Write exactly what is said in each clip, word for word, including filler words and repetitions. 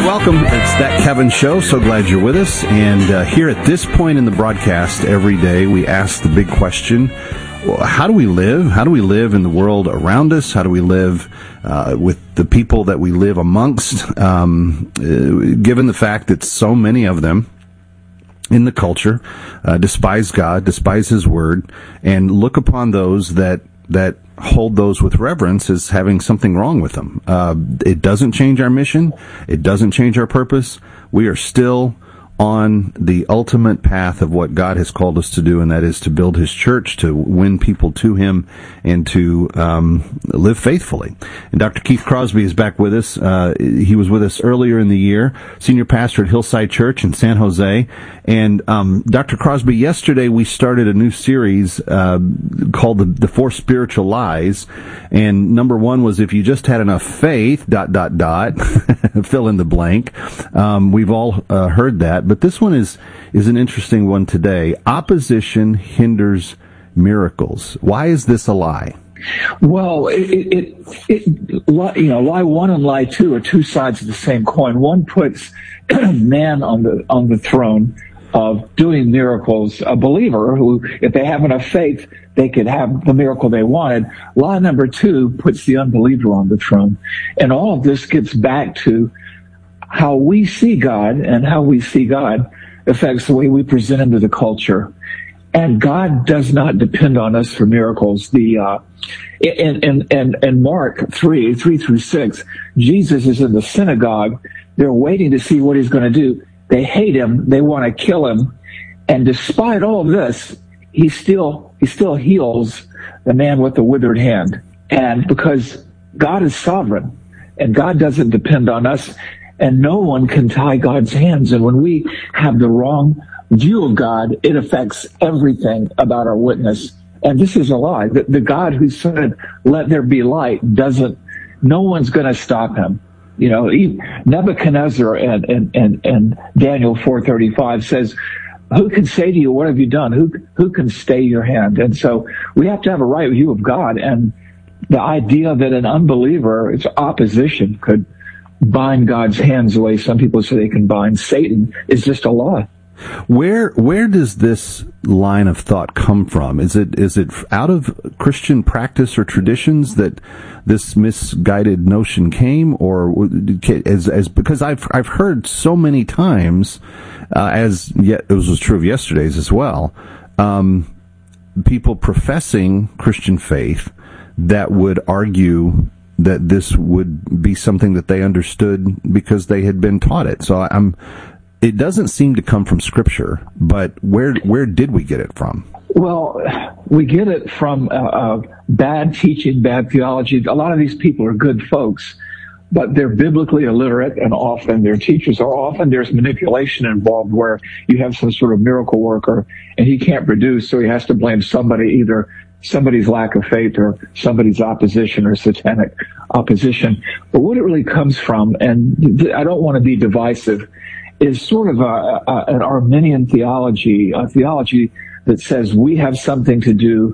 welcome. It's That Kevin Show. So glad you're with us. And uh, here at this point in the broadcast every day, we ask the big question, well, how do we live? How do we live in the world around us? How do we live uh, with the people that we live amongst, um, uh, given the fact that so many of them in the culture uh, despise God, despise His Word, and look upon those that that hold those with reverence as having something wrong with them. Uh, it doesn't change our mission. It doesn't change our purpose. We are still on the ultimate path of what God has called us to do, and that is to build His church, to win people to Him, and to um, live faithfully. And Doctor Keith Crosby is back with us. Uh, he was with us earlier in the year, senior pastor at Hillside Church in San Jose. And um, Doctor Crosby, yesterday we started a new series uh, called the, the Four Spiritual Lies. And number one was, if you just had enough faith, dot, dot, dot, fill in the blank. Um, we've all uh, heard that. But this one is, is an interesting one today. Opposition hinders miracles. Why is this a lie? Well, it, it, it, you know, lie one and lie two are two sides of the same coin. One puts man on the on the throne of doing miracles, a believer who, if they have enough faith, they could have the miracle they wanted. Lie number two puts the unbeliever on the throne. And all of this gets back to how we see God, and how we see God affects the way we present Him to the culture. And God does not depend on us for miracles. The uh, in in in, in Mark three three through six, Jesus is in the synagogue. They're waiting to see what He's going to do. They hate Him. They want to kill Him. And despite all of this, He still He still heals the man with the withered hand. And because God is sovereign, and God doesn't depend on us, and no one can tie God's hands. And when we have the wrong view of God, it affects everything about our witness. And this is a lie. The, the God who said, "Let there be light," doesn't, no one's going to stop Him. You know, Nebuchadnezzar and, and, and, and Daniel four thirty-five says, "Who can say to you, what have you done? Who, who can stay your hand?" And so we have to have a right view of God. And the idea that an unbeliever, its opposition, could bind God's hands the way some people say they can bind Satan is just a lie. Where where does this line of thought come from? Is it is it out of Christian practice or traditions that this misguided notion came, or as as because I've I've heard so many times, uh, as yet it was true of yesterday's as well, um, people professing Christian faith that would argue that this would be something that they understood because they had been taught it. So I'm. It doesn't seem to come from Scripture, but where where did we get it from? Well, we get it from uh, uh, bad teaching, bad theology. A lot of these people are good folks, but they're biblically illiterate, and often their teachers are. Often there's manipulation involved, where you have some sort of miracle worker, and he can't produce, so he has to blame somebody, either somebody's lack of faith or somebody's opposition or satanic opposition. But what it really comes from, and I don't want to be divisive, is sort of a, a, an Arminian theology, a theology that says we have something to do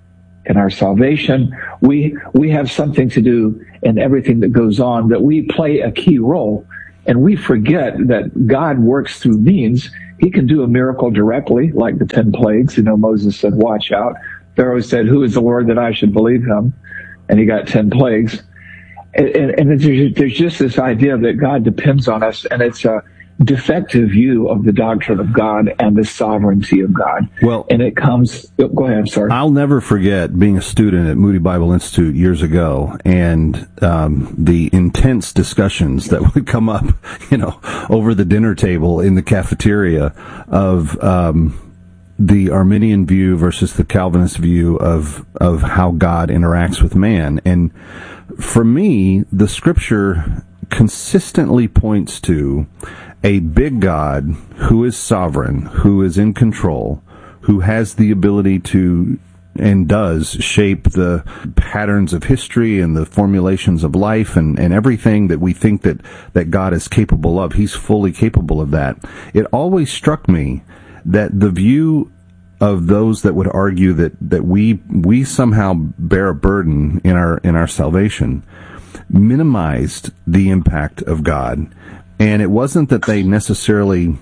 in our salvation. We we have something to do in everything that goes on, that we play a key role. And we forget that God works through means. He can do a miracle directly, like the ten plagues. You know, Moses said, "Watch out." Pharaoh said, "Who is the Lord that I should believe him?" And he got ten plagues. And, and, and there's just this idea that God depends on us, and it's a defective view of the doctrine of God and the sovereignty of God. Well, and it comes, go ahead, I'm sorry. I'll never forget being a student at Moody Bible Institute years ago, and um, the intense discussions that would come up, you know, over the dinner table in the cafeteria of um, the Arminian view versus the Calvinist view of, of how God interacts with man. And for me, the Scripture consistently points to a big God who is sovereign, who is in control, who has the ability to and does shape the patterns of history and the formulations of life and, and everything that we think that, that God is capable of. He's fully capable of that. It always struck me that the view of those that would argue that, that we we somehow bear a burden in our in our salvation minimized the impact of God And it wasn't that they necessarily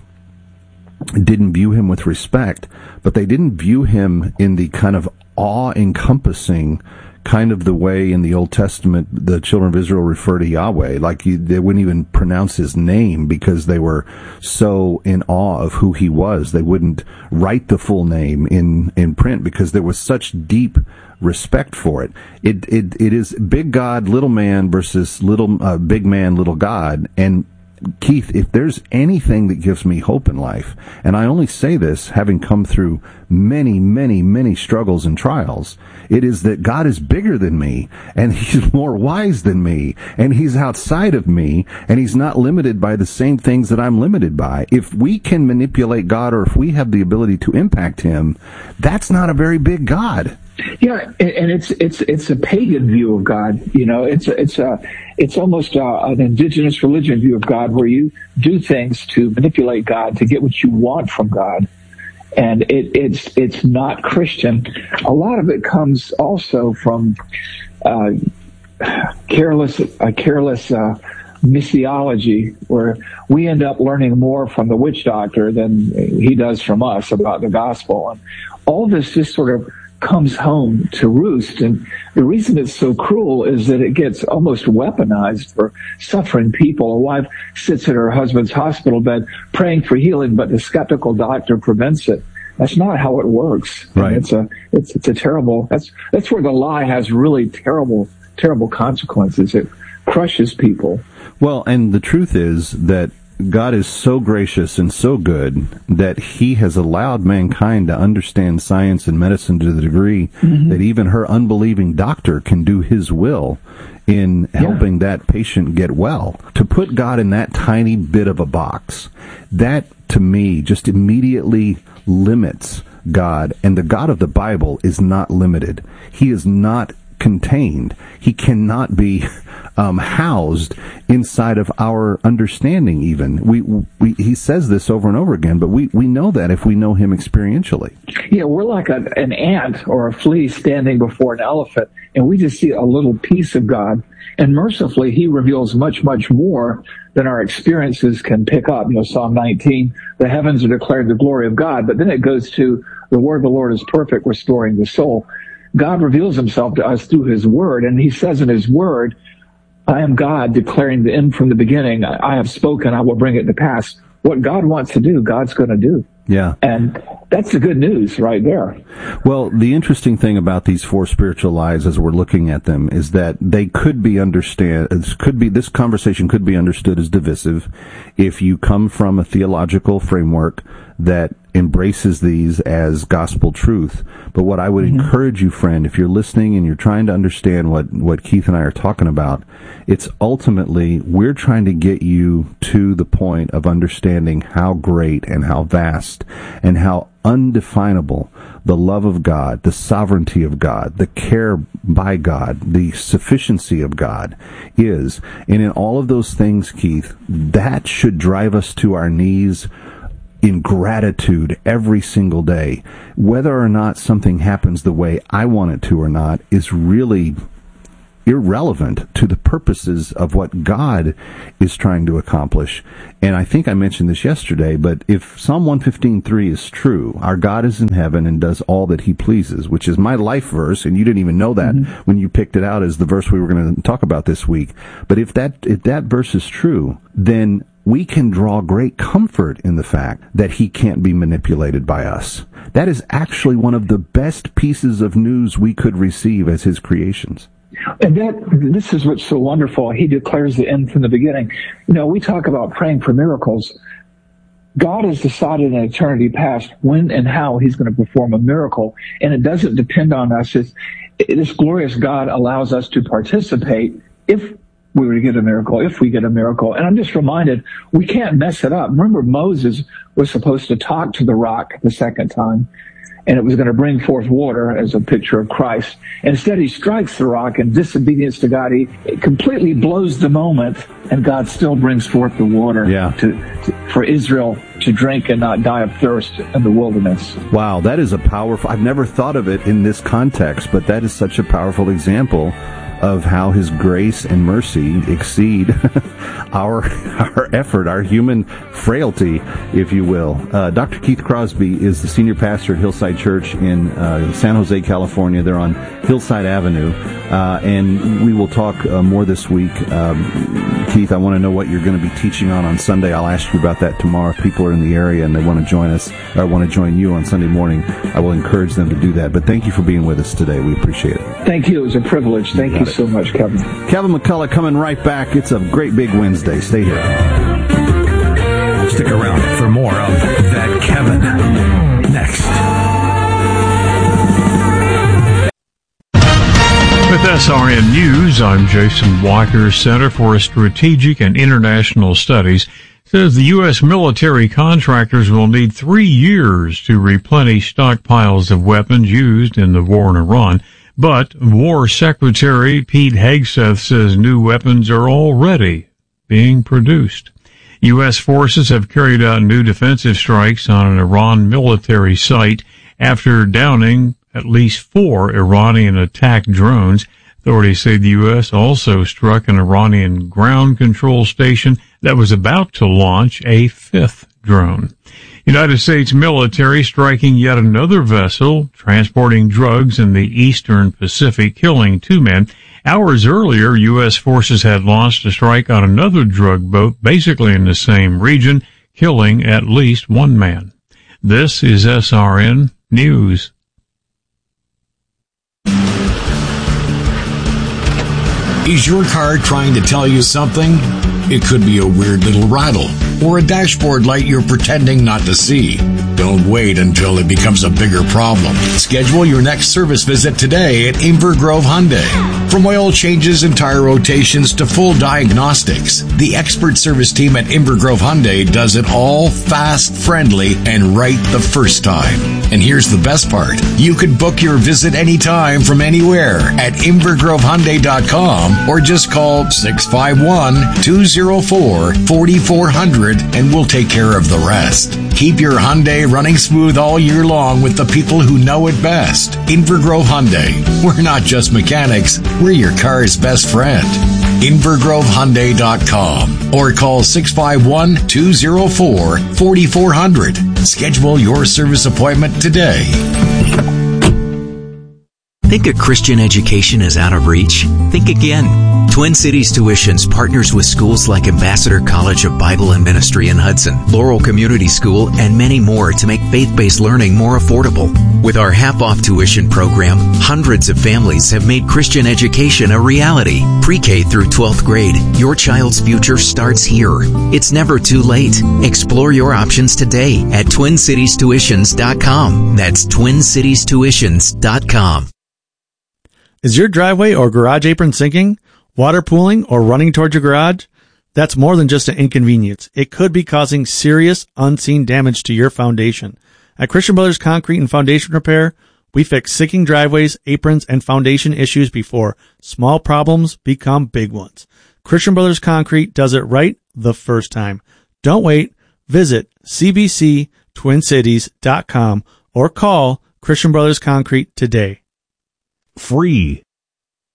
didn't view him with respect, but they didn't view him in the kind of awe-encompassing kind of the way in the Old Testament the children of Israel refer to Yahweh. Like you, they wouldn't even pronounce his name because they were so in awe of who he was. They wouldn't write the full name in, in print because there was such deep respect for it. It, it, it is big God, little man versus little, uh, big man, little God. And Keith, if there's anything that gives me hope in life, and I only say this having come through many, many, many struggles and trials, it is that God is bigger than me, and he's more wise than me, and he's outside of me, and he's not limited by the same things that I'm limited by. If we can manipulate God, or if we have the ability to impact him, that's not a very big God. Yeah, and it's it's it's a pagan view of God. You know, it's it's a it's almost a, an indigenous religion view of God, where you do things to manipulate God to get what you want from God, and it, it's it's not Christian. A lot of it comes also from uh, careless a careless uh, missiology, where we end up learning more from the witch doctor than he does from us about the gospel, and all this just sort of comes home to roost. And the reason it's so cruel is that it gets almost weaponized for suffering people. A wife sits at her husband's hospital bed praying for healing, but the skeptical doctor prevents it. That's not how it works. Right. And it's a it's it's a terrible that's that's where the lie has really terrible terrible consequences. It crushes people. Well, and the truth is that God is so gracious and so good that he has allowed mankind to understand science and medicine to the degree mm-hmm. that even her unbelieving doctor can do his will in yeah. helping that patient get well. To put God in that tiny bit of a box, that to me just immediately limits God. And the God of the Bible is not limited. He is not contained. He cannot be um, housed inside of our understanding even. We, we he says this over and over again, but we, we know that if we know him experientially. Yeah, we're like a, an ant or a flea standing before an elephant, and we just see a little piece of God. And mercifully, he reveals much, much more than our experiences can pick up. You know, Psalm nineteen, the heavens are declared the glory of God, but then it goes to the word of the Lord is perfect, restoring the soul. God reveals himself to us through his word, and he says in his word, I am God declaring the end from the beginning. I have spoken, I will bring it to pass. What God wants to do, God's going to do. Yeah. And that's the good news right there. Well, the interesting thing about these four spiritual lies as we're looking at them is that they could be understand, could be, this conversation could be understood as divisive if you come from a theological framework that embraces these as gospel truth. But what I would mm-hmm. encourage you, friend, if you're listening and you're trying to understand what, what Keith and I are talking about, it's ultimately we're trying to get you to the point of understanding how great and how vast and how undefinable the love of God, the sovereignty of God, the care by God, the sufficiency of God is. And in all of those things, Keith, that should drive us to our knees in gratitude every single day. Whether or not something happens the way I want it to or not is really irrelevant to the purposes of what God is trying to accomplish. And I think I mentioned this yesterday, but if Psalm one fifteen three is true, our God is in heaven and does all that he pleases, which is my life verse, and you didn't even know that mm-hmm. when you picked it out as the verse we were going to talk about this week. But if that if that verse is true, then we can draw great comfort in the fact that he can't be manipulated by us. That is actually one of the best pieces of news we could receive as his creations. And that, this is what's so wonderful. He declares the end from the beginning. You know, we talk about praying for miracles. God has decided in eternity past when and how he's going to perform a miracle. And it doesn't depend on us. It's, this glorious God allows us to participate if we were to get a miracle, if we get a miracle. And I'm just reminded, we can't mess it up. Remember, Moses was supposed to talk to the rock the second time, and it was going to bring forth water as a picture of Christ. Instead, he strikes the rock in disobedience to God. He it completely blows the moment, and God still brings forth the water yeah. to, to, for Israel to drink and not die of thirst in the wilderness. Wow, that is a powerful, I've never thought of it in this context, but that is such a powerful example of how His grace and mercy exceed our our effort, our human frailty, if you will. Uh, Doctor Keith Crosby is the senior pastor at Hillside Church in uh, San Jose, California. They're on Hillside Avenue, uh, and we will talk uh, more this week. Um, Keith, I want to know what you're going to be teaching on on Sunday. I'll ask you about that tomorrow. If people are in the area and they want to join us, or want to join you on Sunday morning, I will encourage them to do that. But thank you for being with us today. We appreciate it. Thank you. It was a privilege. Thank you, you so much, Kevin. Kevin McCullough coming right back. It's a great big Wednesday. Stay here. Stick around for more of That Kevin next. With S R N News, I'm Jason Walker. Center for Strategic and International Studies says the U S military contractors will need three years to replenish stockpiles of weapons used in the war in Iran. But War Secretary Pete Hegseth says new weapons are already being produced. U S forces have carried out new defensive strikes on an Iran military site after downing at least four Iranian attack drones. Authorities say the U S also struck an Iranian ground control station that was about to launch a fifth drone. United States military striking yet another vessel transporting drugs in the eastern Pacific, killing two men. Hours earlier, U S forces had launched a strike on another drug boat, basically in the same region, killing at least one man. This is S R N News. Is your car trying to tell you something? It could be a weird little rattle or a dashboard light you're pretending not to see. Don't wait until it becomes a bigger problem. Schedule your next service visit today at Inver Grove Hyundai. From oil changes and tire rotations to full diagnostics, the expert service team at Inver Grove Hyundai does it all fast, friendly, and right the first time. And here's the best part. You can book your visit anytime from anywhere at inver grove hyundai dot com or just call six five one, two zero four, four four zero zero and we'll take care of the rest. Keep your Hyundai running smooth all year long with the people who know it best. Inver Grove Hyundai. We're not just mechanics, we're your car's best friend. inver grove hyundai dot com or call six five one, two zero four, four four zero zero. Schedule your service appointment today. Think a Christian education is out of reach? Think again. Twin Cities Tuitions partners with schools like Ambassador College of Bible and Ministry in Hudson, Laurel Community School, and many more to make faith-based learning more affordable. With our half-off tuition program, hundreds of families have made Christian education a reality. Pre-K through twelfth grade, your child's future starts here. It's never too late. Explore your options today at twin cities tuitions dot com. That's twin cities tuitions dot com. Is your driveway or garage apron sinking, water pooling, or running towards your garage? That's more than just an inconvenience. It could be causing serious, unseen damage to your foundation. At Christian Brothers Concrete and Foundation Repair, we fix sinking driveways, aprons, and foundation issues before small problems become big ones. Christian Brothers Concrete does it right the first time. Don't wait. Visit c b c twin cities dot com or call Christian Brothers Concrete today. Free